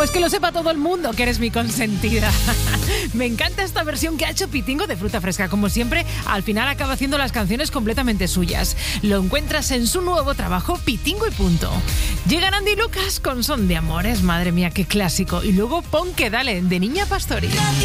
Pues que lo sepa todo el mundo que eres mi consentida. Me encanta esta versión que ha hecho Pitingo de Fruta Fresca. Como siempre, al final acaba haciendo las canciones completamente suyas. Lo encuentras en su nuevo trabajo, Pitingo y punto. Llegan Andy y Lucas con Son de Amores. Madre mía, qué clásico. Y luego Pon que dale, de Niña Pastori.